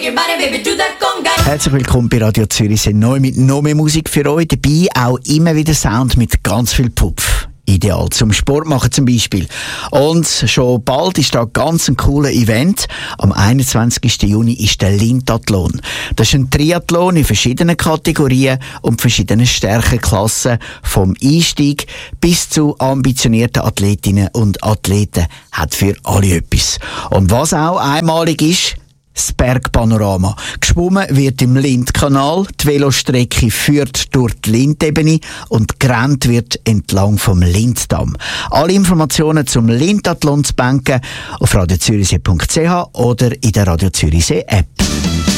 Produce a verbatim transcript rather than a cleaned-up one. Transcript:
Herzlich willkommen bei Radio Zürich. Sind neu mit noch mehr Musik für euch dabei. Auch immer wieder Sound mit ganz viel Pupf. Ideal zum Sport machen zum Beispiel. Und schon bald ist da ganz ein cooler Event. Am einundzwanzigsten Juni ist der Lintathlon. Das ist ein Triathlon in verschiedenen Kategorien und verschiedenen Stärkeklassen. Vom Einstieg bis zu ambitionierten Athletinnen und Athleten hat für alle etwas. Und was auch einmalig ist, das Bergpanorama. Geschwommen wird im Lindkanal, die Velostrecke führt durch die Lindebene und gerannt wird entlang vom Linddamm. Alle Informationen zum Lintathlon zu banken auf radio zürichsee punkt c h oder in der Radio Zürichsee App.